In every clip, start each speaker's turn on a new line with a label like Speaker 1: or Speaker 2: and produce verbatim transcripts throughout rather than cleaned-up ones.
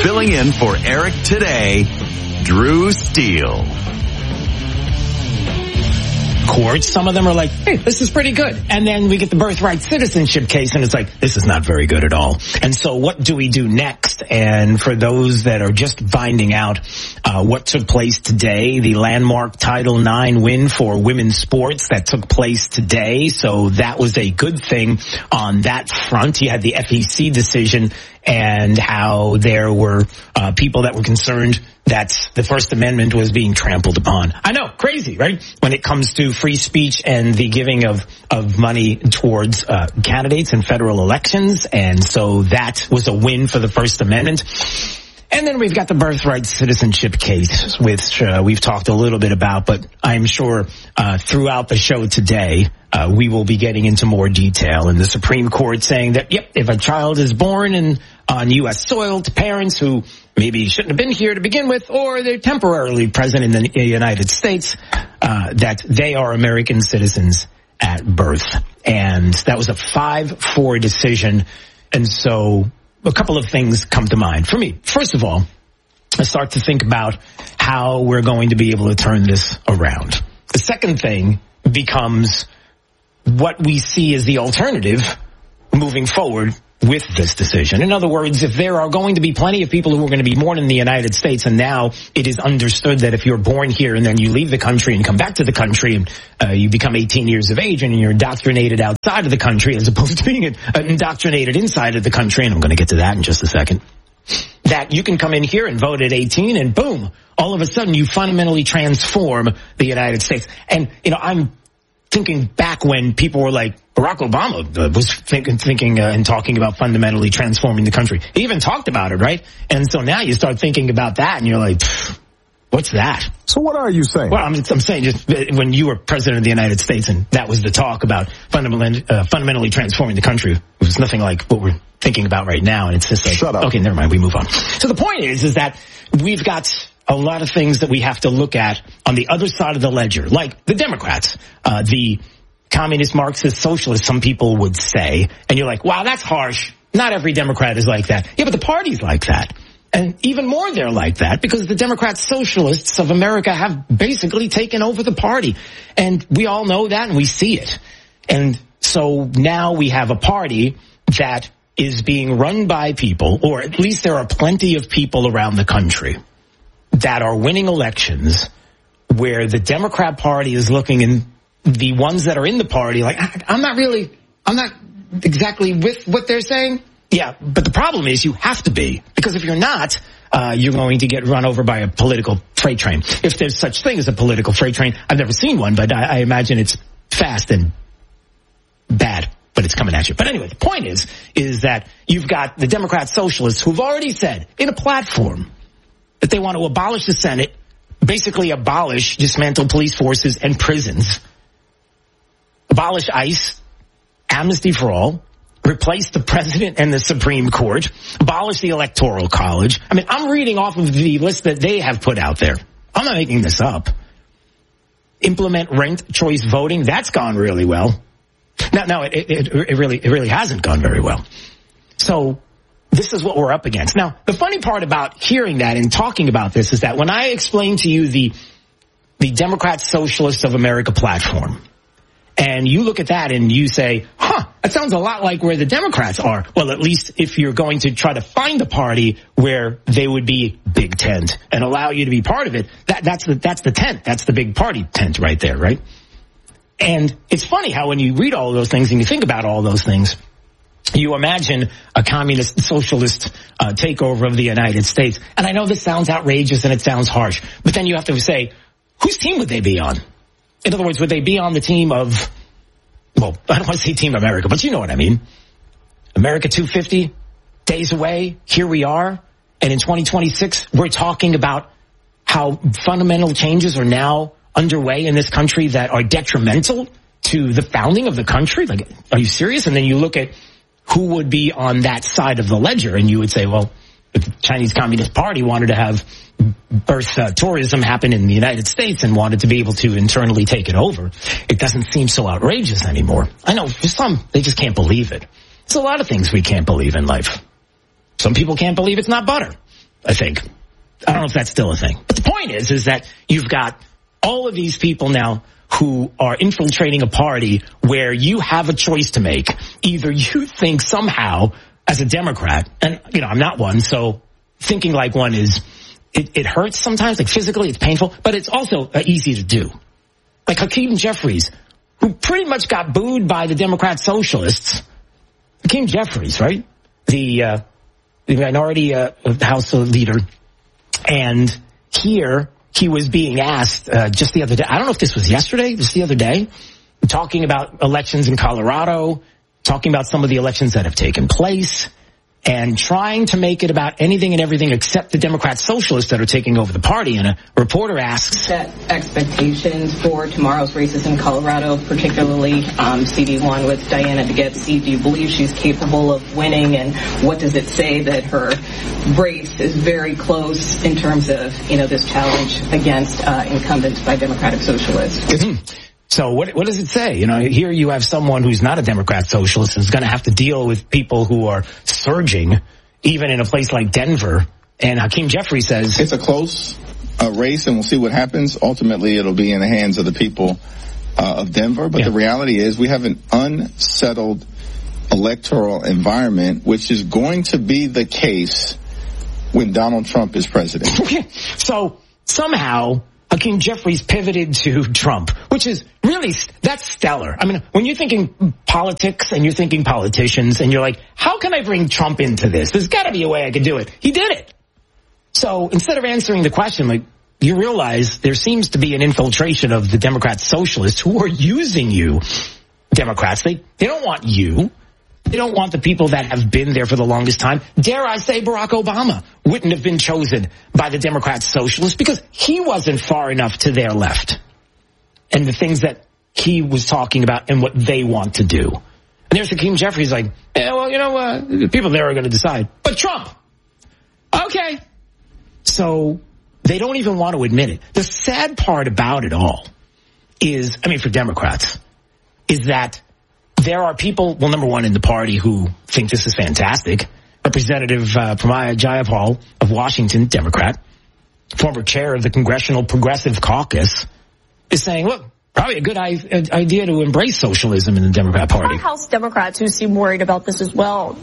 Speaker 1: Filling in for Eric today, Drew Steele.
Speaker 2: Courts, some of them are like, hey, this is pretty good. And then we get the birthright citizenship case, and it's like, this is not very good at all. And so what do we do next? And for those that are just finding out uh, what took place today, the landmark Title nine win for women's sports that took place today. So that was a good thing on that front. You had the F E C decision and how there were uh, people that were concerned that the First Amendment was being trampled upon. I know, crazy, right? When it comes to free speech and the giving of, of money towards uh, candidates in federal elections. And so that was a win for the First Amendment. And then we've got the birthright citizenship case, which uh, we've talked a little bit about, but I'm sure uh, throughout the show today, uh, we will be getting into more detail. And the Supreme Court saying that, yep, if a child is born in on U S soil to parents who maybe shouldn't have been here to begin with, or they're temporarily present in the United States, uh, that they are American citizens at birth. And that was a five four decision. And so a couple of things come to mind for me. First of all, I start to think about how we're going to be able to turn this around. The second thing becomes what we see as the alternative moving forward with this decision. In other words, if there are going to be plenty of people who are going to be born in the United States, and now it is understood that if you're born here and then you leave the country and come back to the country and uh, you become eighteen years of age and you're indoctrinated outside of the country as opposed to being uh, indoctrinated inside of the country, and I'm going to get to that in just a second, that you can come in here and vote at eighteen and boom, all of a sudden you fundamentally transform the United States. And, you know, I'm thinking back when people were like, Barack Obama uh, was thinking, thinking uh, and talking about fundamentally transforming the country. He even talked about it, right? And so now you start thinking about that, and you're like, what's that?
Speaker 3: So what are you saying?
Speaker 2: Well, I'm, I'm saying just when you were president of the United States, and that was the talk about fundamentally, uh, fundamentally transforming the country, it was nothing like what we're thinking about right now. And it's just like,
Speaker 3: shut up.
Speaker 2: Okay, never mind. We move on. So the point is, is that we've got a lot of things that we have to look at on the other side of the ledger, like the Democrats, uh, the communist, Marxist, socialist, some people would say. And you're like, wow, that's harsh. Not every Democrat is like that. Yeah, but the party's like that. And even more, they're like that because the Democrat socialists of America have basically taken over the party. And we all know that and we see it. And so now we have a party that is being run by people, or at least there are plenty of people around the country that are winning elections where the Democrat Party is looking, and the ones that are in the party like, I'm not really, I'm not exactly with what they're saying. Yeah, but the problem is you have to be, because if you're not, uh, you're going to get run over by a political freight train. If there's such thing as a political freight train, I've never seen one, but I, I imagine it's fast and bad, but it's coming at you. But anyway, the point is, is that you've got the Democrat socialists who've already said in a platform that they want to abolish the Senate, basically abolish, dismantle police forces and prisons, abolish ICE, amnesty for all, replace the president and the Supreme Court, abolish the Electoral College. I mean, I'm reading off of the list that they have put out there. I'm not making this up. Implement ranked choice voting. That's gone really well. Now, no, it, it, it really, it really hasn't gone very well. So this is what we're up against. Now, the funny part about hearing that and talking about this is that when I explain to you the, the Democrat Socialists of America platform, and you look at that and you say, huh, that sounds a lot like where the Democrats are. Well, at least if you're going to try to find a party where they would be big tent and allow you to be part of it, that, that's the, that's the tent. That's the big party tent right there, right? And it's funny how when you read all of those things and you think about all those things, you imagine a communist socialist uh, takeover of the United States. And I know this sounds outrageous and it sounds harsh, but then you have to say, whose team would they be on? In other words, would they be on the team of, well, I don't want to say Team America, but you know what I mean. America two hundred fifty, days away, here we are. And in twenty twenty-six, we're talking about how fundamental changes are now underway in this country that are detrimental to the founding of the country. Like, are you serious? And then you look at who would be on that side of the ledger, and you would say, well, if the Chinese Communist Party wanted to have birth uh, tourism happen in the United States and wanted to be able to internally take it over, it doesn't seem so outrageous anymore. I know for some, they just can't believe it. There's a lot of things we can't believe in life. Some people can't believe it's not butter. I think. I don't know if that's still a thing. But the point is, is that you've got all of these people now who are infiltrating a party where you have a choice to make. Either you think somehow, as a Democrat, and, you know, I'm not one, so thinking like one is, it, it hurts sometimes, like physically, it's painful, but it's also uh, easy to do. Like Hakeem Jeffries, who pretty much got booed by the Democrat socialists. Hakeem Jeffries, right? The, uh, the minority uh, House leader. And here, he was being asked uh, just the other day, I don't know if this was yesterday, just the other day, talking about elections in Colorado, talking about some of the elections that have taken place, and trying to make it about anything and everything except the Democrat socialists that are taking over the party. And a reporter asks,
Speaker 3: set expectations for tomorrow's races in Colorado, particularly um, C D one with Diana DeGette. Do you believe she's capable of winning? And what does it say that her race is very close in terms of, you know, this challenge against uh, incumbents by Democratic socialists?
Speaker 2: So what what does it say? You know, here you have someone who's not a Democrat socialist and is going to have to deal with people who are surging, even in a place like Denver. And Hakeem Jeffries says
Speaker 4: it's a close uh, race, and we'll see what happens. Ultimately, it'll be in the hands of the people uh, of Denver. But yeah. The reality is we have an unsettled electoral environment, which is going to be the case when Donald Trump is president.
Speaker 2: So somehow Hakeem Jeffries pivoted to Trump, which is really, that's stellar. I mean, when you're thinking politics and you're thinking politicians and you're like, how can I bring Trump into this? There's got to be a way I can do it. He did it. So instead of answering the question, like, you realize there seems to be an infiltration of the Democrat socialists who are using you, Democrats. They, they don't want you. They don't want the people that have been there for the longest time. Dare I say Barack Obama wouldn't have been chosen by the Democrat socialists because he wasn't far enough to their left. And the things that he was talking about and what they want to do. And there's Hakeem Jeffries like, yeah, well, you know, uh, the people there are going to decide. But Trump. Okay. So they don't even want to admit it. The sad part about it all is, I mean, for Democrats, is that there are people, well, number one, in the party who think this is fantastic. Representative uh, Pramila Jayapal of Washington, Democrat, former chair of the Congressional Progressive Caucus, is saying, look, probably a good I- idea to embrace socialism in the Democrat Party.
Speaker 5: House Democrats who seem worried about this as well.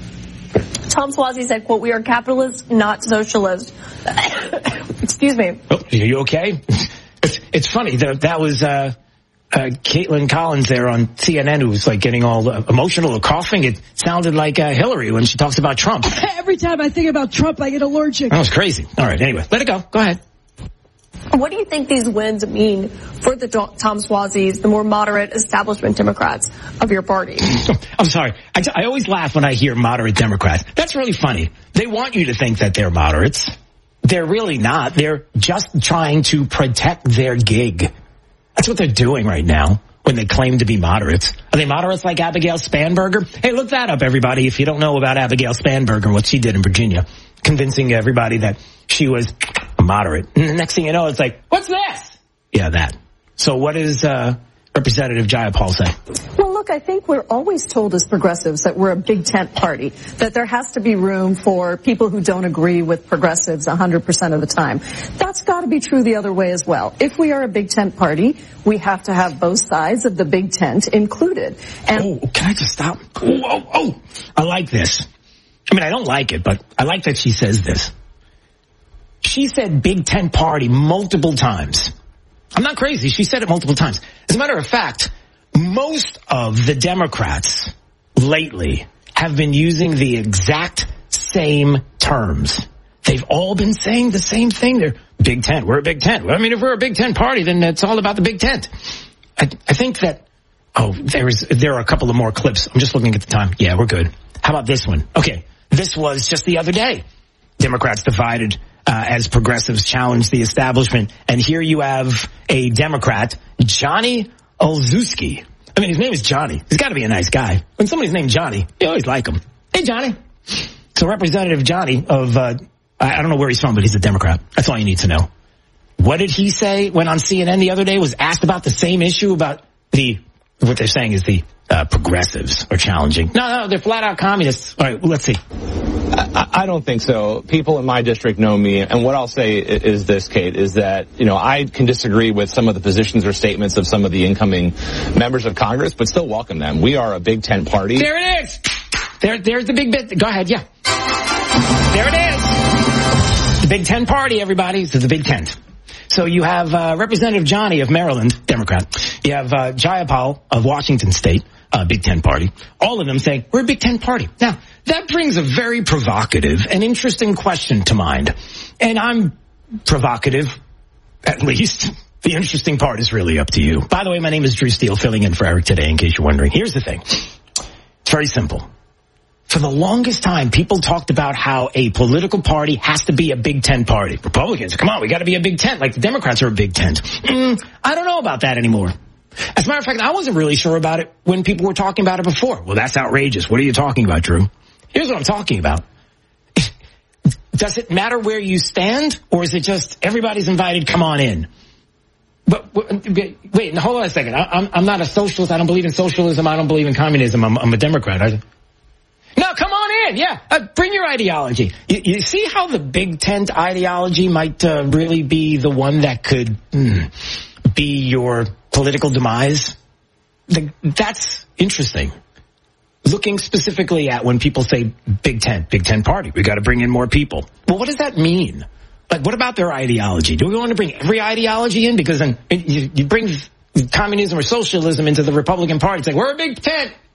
Speaker 5: Tom Suozzi said, quote, we are capitalists, not socialists. Excuse me.
Speaker 2: Oh, are you okay? It's, it's funny. That, that was... Uh, Uh, Caitlin Collins there on C N N, who was like getting all uh, emotional or coughing. It sounded like uh, Hillary when she talks about Trump.
Speaker 6: Every time I think about Trump, I get allergic.
Speaker 2: That was crazy. All right, anyway, let it go. Go ahead.
Speaker 5: What do you think these wins mean for the Tom Suozzi's, the more moderate establishment Democrats of your party?
Speaker 2: I'm sorry. I, I always laugh when I hear moderate Democrats. That's really funny. They want you to think that they're moderates. They're really not. They're just trying to protect their gig. That's what they're doing right now when they claim to be moderates. Are they moderates like Abigail Spanberger? Hey, look that up, everybody, if you don't know about Abigail Spanberger and what she did in Virginia, convincing everybody that she was a moderate. And the next thing you know, it's like, what's this? Yeah, that. So what does uh, Representative Jayapal say?
Speaker 7: Well, look, I think we're always told as progressives that we're a big tent party, that there has to be room for people who don't agree with progressives one hundred percent of the time. That's got to be true the other way as well. If we are a big tent party, we have to have both sides of the big tent included. And
Speaker 2: oh, can I just stop? Oh, oh, oh, I like this. I mean, I don't like it, but I like that she says this. She said big tent party multiple times. I'm not crazy. She said it multiple times. As a matter of fact, most of the Democrats lately have been using the exact same terms. They've all been saying the same thing. They're big tent. We're a big tent. Well, I mean, if we're a big tent party, then it's all about the big tent. I, I think that, oh, there is, there are a couple of more clips. I'm just looking at the time. Yeah, we're good. How about this one? Okay. This was just the other day. Democrats divided Uh, as progressives challenge the establishment. And here you have a Democrat, Johnny Olszewski. I mean, his name is Johnny. He's got to be a nice guy. When somebody's named Johnny, you always like him. Hey, Johnny. So Representative Johnny of, uh, I don't know where he's from, but he's a Democrat. That's all you need to know. What did he say when on C N N the other day was asked about the same issue about the, what they're saying is the uh, progressives are challenging. No, no, they're flat out communists. All right, let's see.
Speaker 8: I, I don't think so. People in my district know me, and what I'll say is this, Kate, is that, you know, I can disagree with some of the positions or statements of some of the incoming members of Congress, but still welcome them. We are a big tent party.
Speaker 2: There it is. There, there's the big bit. Go ahead, yeah. There it is. The Big Ten party, everybody. This is the Big Tent. So you have uh, Representative Johnny of Maryland, Democrat. You have uh, Jayapal of Washington State, uh, Big Ten party. All of them saying, we're a Big Ten party. Now, that brings a very provocative and interesting question to mind. And I'm provocative, at least. The interesting part is really up to you. By the way, my name is Drew Steele, filling in for Eric today, in case you're wondering. Here's the thing. It's very simple. For the longest time, people talked about how a political party has to be a Big Ten party. Republicans, come on, we got to be a Big Ten, like the Democrats are a Big Tent. Mm, I don't know about that anymore. As a matter of fact, I wasn't really sure about it when people were talking about it before. Well, that's outrageous. What are you talking about, Drew? Here's what I'm talking about. Does it matter where you stand, or is it just everybody's invited, come on in? But wait, hold on a second. I, I'm, I'm not a socialist. I don't believe in socialism. I don't believe in communism. I'm, I'm a Democrat. I, no, come on in. Yeah, uh, bring your ideology. You, you see how the Big Tent ideology might uh, really be the one that could mm, be your political demise? The, that's interesting. Looking specifically at when people say Big Tent, Big Tent party, we got to bring in more people. Well, what does that mean? Like, what about their ideology? Do we want to bring every ideology in? Because then you, you bring communism or socialism into the Republican Party. It's like, we're a Big Tent.